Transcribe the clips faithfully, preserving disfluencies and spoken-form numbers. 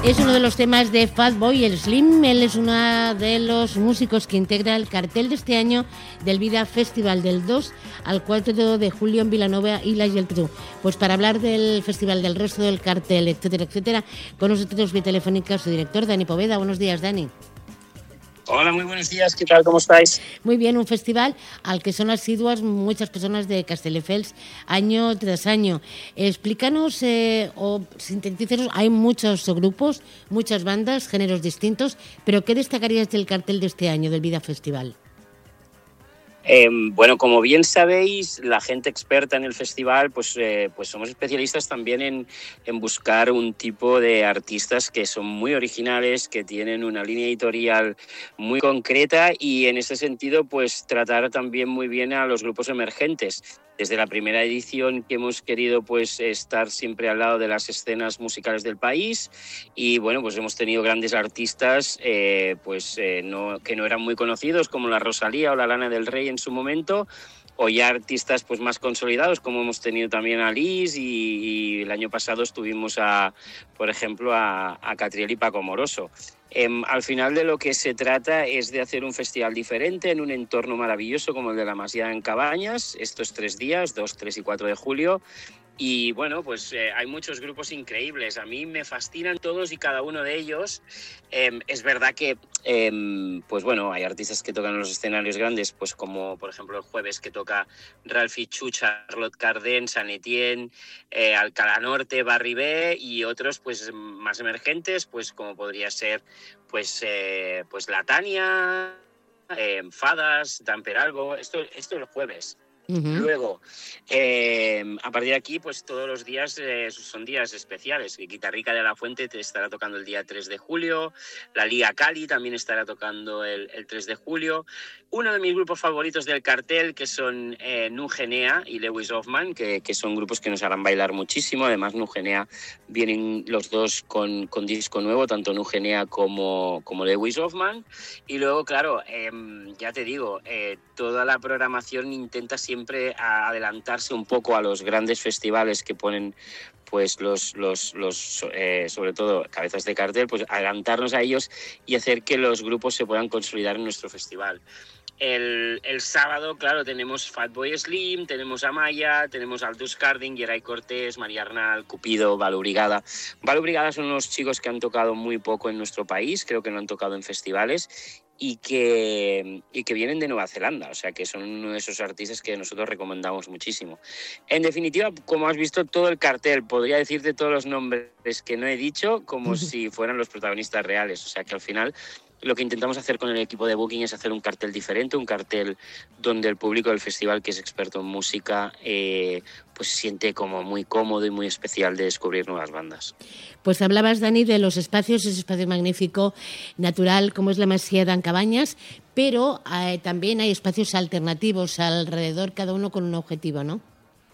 Es uno de los temas de Fatboy Slim. Él es uno de los músicos que integra el cartel de este año del Vida Festival del dos al cuatro de julio en Vilanova y la Geltrú. Pues para hablar del festival, del resto del cartel, etcétera, etcétera, con nosotros vía telefónica su director, Dani Poveda. Buenos días, Dani. Hola, muy buenos días, ¿qué tal? ¿Cómo estáis? Muy bien, un festival al que son asiduas muchas personas de Castelldefels año tras año. Explícanos eh, o sintetícenos, hay muchos grupos, muchas bandas, géneros distintos, pero ¿qué destacarías del cartel de este año, del Vida Festival? Eh, bueno, como bien sabéis, la gente experta en el festival, pues, eh, pues somos especialistas también en, en buscar un tipo de artistas que son muy originales, que tienen una línea editorial muy concreta y en ese sentido, pues tratar también muy bien a los grupos emergentes. Desde la primera edición que hemos querido pues estar siempre al lado de las escenas musicales del país y bueno, pues hemos tenido grandes artistas eh, pues eh, no, que no eran muy conocidos como la Rosalía o la Lana del Rey en su momento, o ya artistas pues más consolidados como hemos tenido también a Liz y, y el año pasado estuvimos a, por ejemplo, a, a Catriel y Paco Moroso. Eh, al final de lo que se trata es de hacer un festival diferente en un entorno maravilloso como el de la Masía en Cabañas, estos tres días, dos, tres y cuatro de julio. Y bueno, pues eh, hay muchos grupos increíbles. A mí me fascinan todos y cada uno de ellos. Eh, es verdad que, eh, pues bueno, hay artistas que tocan en los escenarios grandes, pues como por ejemplo el jueves que toca Ralphie Chu, Charlotte Cardin, San Etienne, eh, Alcalá Norte, Barri B y otros pues más emergentes, pues como podría ser pues, eh, pues La Tania, eh, Fadas, Dan Peralbo. Esto, esto es el jueves. Uh-huh. Luego, eh, a partir de aquí, pues todos los días eh, son días especiales. Guitarrica de la Fuente te estará tocando el día tres de julio, la Liga Cali también estará tocando el, el tres de julio. Uno de mis grupos favoritos del cartel, que son eh, Nugenea y Lewis Hoffman, que, que son grupos que nos harán bailar muchísimo. Además, Nugenea vienen los dos con, con disco nuevo, tanto Nugenea como, como Lewis Hoffman. Y luego, claro, eh, ya te digo, eh, toda la programación intenta siempre siempre a adelantarse un poco a los grandes festivales que ponen pues los, los, los eh, sobre todo cabezas de cartel, pues adelantarnos a ellos y hacer que los grupos se puedan consolidar en nuestro festival. El, el sábado, claro, tenemos Fatboy Slim, tenemos Amaya, tenemos Aldous Cardin, Geray Cortés, María Arnal, Cupido, Balu Brigada. Balu Brigada son unos chicos que han tocado muy poco en nuestro país, creo que no han tocado en festivales y que, y que vienen de Nueva Zelanda, o sea que son uno de esos artistas que nosotros recomendamos muchísimo. En definitiva, como has visto, todo el cartel, podría decirte todos los nombres que no he dicho como si fueran los protagonistas reales, o sea que al final lo que intentamos hacer con el equipo de Booking es hacer un cartel diferente, un cartel donde el público del festival, que es experto en música, eh, pues se siente como muy cómodo y muy especial de descubrir nuevas bandas. Pues hablabas, Dani, de los espacios, ese espacio magnífico, natural, como es la Masía de Cabañas, pero eh, también hay espacios alternativos alrededor, cada uno con un objetivo, ¿no?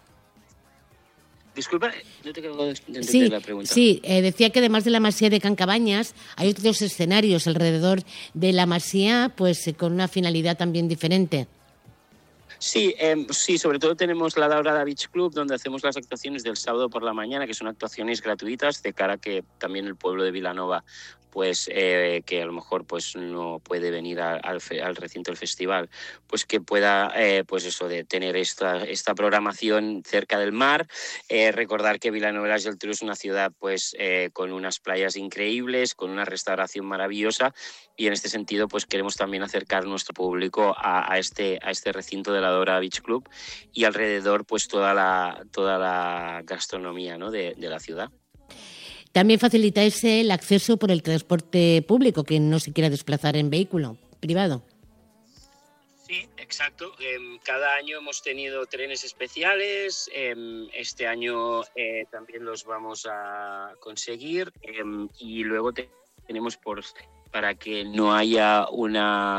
Disculpa, no te acabo de entender sí, la pregunta. Sí, eh, decía que además de la Masía de Can Cabañas, hay otros escenarios alrededor de la Masía, pues eh, con una finalidad también diferente. Sí, eh, sí, sobre todo tenemos la Daurada Beach Club, donde hacemos las actuaciones del sábado por la mañana, que son actuaciones gratuitas, de cara a que también el pueblo de Vilanova, pues eh, que a lo mejor pues no puede venir a, al, fe, al recinto del festival, pues que pueda eh, pues eso de tener esta, esta programación cerca del mar. Eh, recordar que Vilanova y la Geltrú es una ciudad pues eh, con unas playas increíbles, con una restauración maravillosa, y en este sentido pues queremos también acercar nuestro público a, a este a este recinto de la Dora Beach Club y alrededor pues toda la toda la gastronomía, ¿no?, de, de la ciudad. También facilitáis el acceso por el transporte público, que no se quiera desplazar en vehículo privado. Sí, exacto. Eh, cada año hemos tenido trenes especiales. Eh, este año eh, también los vamos a conseguir. Eh, y luego te, tenemos por para que no haya una